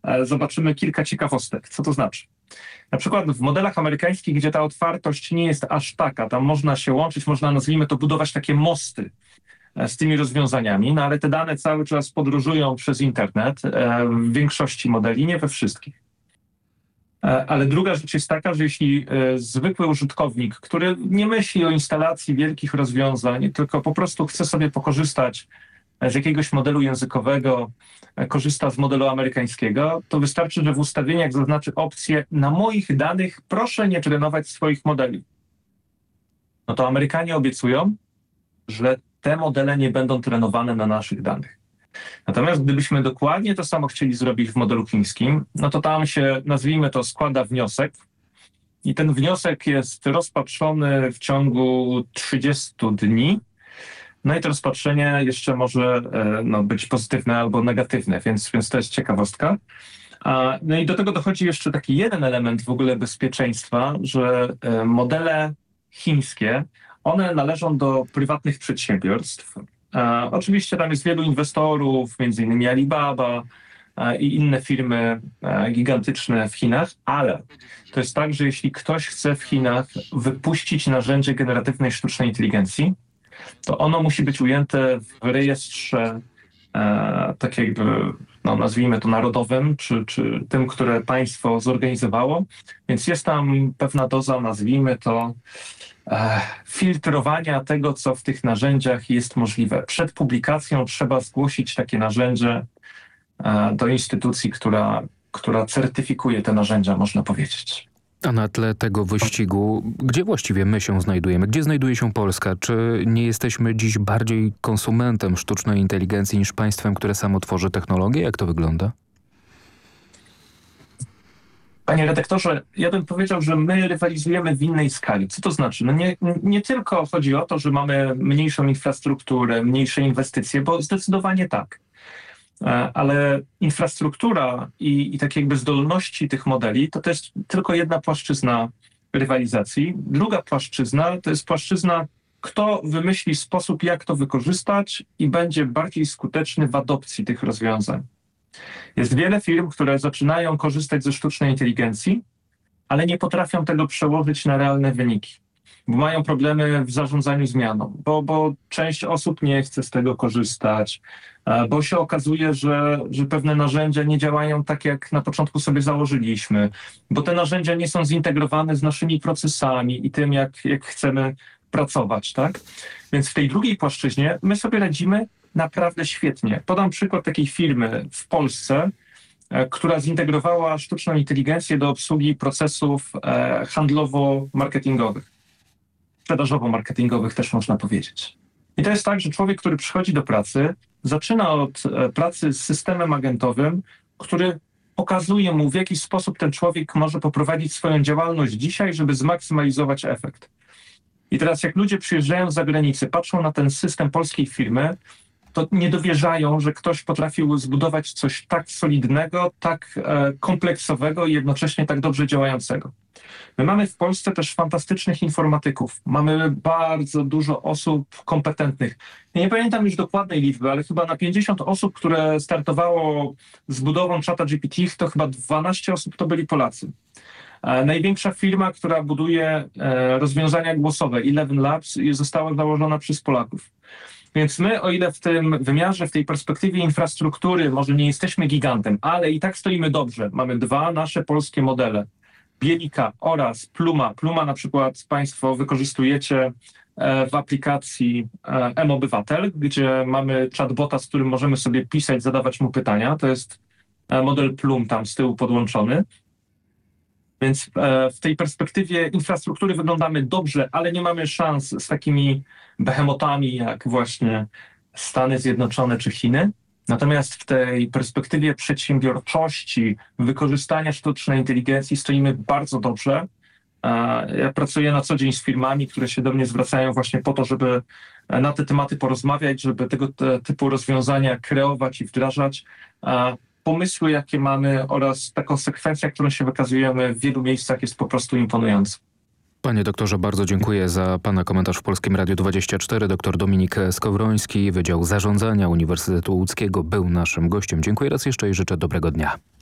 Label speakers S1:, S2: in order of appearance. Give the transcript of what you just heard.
S1: zobaczymy kilka ciekawostek. Co to znaczy? Na przykład w modelach amerykańskich, gdzie ta otwartość nie jest aż taka, tam można się łączyć, można, nazwijmy to, budować takie mosty z tymi rozwiązaniami, no ale te dane cały czas podróżują przez internet w większości modeli, nie we wszystkich. Ale druga rzecz jest taka, że jeśli zwykły użytkownik, który nie myśli o instalacji wielkich rozwiązań, tylko po prostu chce sobie pokorzystać z jakiegoś modelu językowego, korzysta z modelu amerykańskiego, to wystarczy, że w ustawieniach zaznaczy opcję na moich danych proszę nie trenować swoich modeli. No to Amerykanie obiecują, że te modele nie będą trenowane na naszych danych. Natomiast gdybyśmy dokładnie to samo chcieli zrobić w modelu chińskim, no to tam się, nazwijmy to, składa wniosek i ten wniosek jest rozpatrzony w ciągu 30 dni. No i to rozpatrzenie jeszcze może być pozytywne albo negatywne, więc to jest ciekawostka. No i do tego dochodzi jeszcze taki jeden element w ogóle bezpieczeństwa, że modele chińskie, one należą do prywatnych przedsiębiorstw. Oczywiście tam jest wielu inwestorów, między innymi Alibaba i inne firmy gigantyczne w Chinach, ale to jest tak, że jeśli ktoś chce w Chinach wypuścić narzędzie generatywnej sztucznej inteligencji, to ono musi być ujęte w rejestrze tak jakby, nazwijmy to narodowym, czy tym, które państwo zorganizowało, więc jest tam pewna doza, nazwijmy to, filtrowania tego, co w tych narzędziach jest możliwe. Przed publikacją trzeba zgłosić takie narzędzie do instytucji, która certyfikuje te narzędzia, można powiedzieć.
S2: A na tle tego wyścigu, gdzie właściwie my się znajdujemy? Gdzie znajduje się Polska? Czy nie jesteśmy dziś bardziej konsumentem sztucznej inteligencji niż państwem, które samo tworzy technologię? Jak to wygląda?
S1: Panie redaktorze, ja bym powiedział, że my rywalizujemy w innej skali. Co to znaczy? No nie tylko chodzi o to, że mamy mniejszą infrastrukturę, mniejsze inwestycje, bo zdecydowanie tak. Ale infrastruktura i tak jakby zdolności tych modeli to jest tylko jedna płaszczyzna rywalizacji. Druga płaszczyzna to jest płaszczyzna, kto wymyśli sposób, jak to wykorzystać i będzie bardziej skuteczny w adopcji tych rozwiązań. Jest wiele firm, które zaczynają korzystać ze sztucznej inteligencji, ale nie potrafią tego przełożyć na realne wyniki, bo mają problemy w zarządzaniu zmianą, bo część osób nie chce z tego korzystać, bo się okazuje, że pewne narzędzia nie działają tak, jak na początku sobie założyliśmy, bo te narzędzia nie są zintegrowane z naszymi procesami i tym, jak chcemy pracować, tak? Więc w tej drugiej płaszczyźnie my sobie radzimy naprawdę świetnie. Podam przykład takiej firmy w Polsce, która zintegrowała sztuczną inteligencję do obsługi procesów handlowo-marketingowych, sprzedażowo-marketingowych też można powiedzieć. I to jest tak, że człowiek, który przychodzi do pracy, zaczyna od pracy z systemem agentowym, który pokazuje mu, w jaki sposób ten człowiek może poprowadzić swoją działalność dzisiaj, żeby zmaksymalizować efekt. I teraz jak ludzie przyjeżdżają z zagranicy, patrzą na ten system polskiej firmy, to nie dowierzają, że ktoś potrafił zbudować coś tak solidnego, tak kompleksowego i jednocześnie tak dobrze działającego. My mamy w Polsce też fantastycznych informatyków. Mamy bardzo dużo osób kompetentnych. Ja nie pamiętam już dokładnej liczby, ale chyba na 50 osób, które startowało z budową ChatGPT, to chyba 12 osób to byli Polacy. Największa firma, która buduje rozwiązania głosowe, Eleven Labs, została założona przez Polaków. Więc my, o ile w tym wymiarze, w tej perspektywie infrastruktury może nie jesteśmy gigantem, ale i tak stoimy dobrze. Mamy dwa nasze polskie modele, Bielika oraz Pluma. Pluma na przykład państwo wykorzystujecie w aplikacji mObywatel, gdzie mamy chatbota, z którym możemy sobie pisać, zadawać mu pytania. To jest model Plum tam z tyłu podłączony. Więc w tej perspektywie infrastruktury wyglądamy dobrze, ale nie mamy szans z takimi behemotami jak właśnie Stany Zjednoczone czy Chiny. Natomiast w tej perspektywie przedsiębiorczości, wykorzystania sztucznej inteligencji stoimy bardzo dobrze. Ja pracuję na co dzień z firmami, które się do mnie zwracają właśnie po to, żeby na te tematy porozmawiać, żeby tego typu rozwiązania kreować i wdrażać. Pomysły, jakie mamy oraz ta konsekwencja, którą się wykazujemy w wielu miejscach jest po prostu imponująca.
S2: Panie doktorze, bardzo dziękuję za pana komentarz w Polskim Radiu 24. Doktor Dominik Skowroński, Wydział Zarządzania Uniwersytetu Łódzkiego, był naszym gościem. Dziękuję raz jeszcze i życzę dobrego dnia.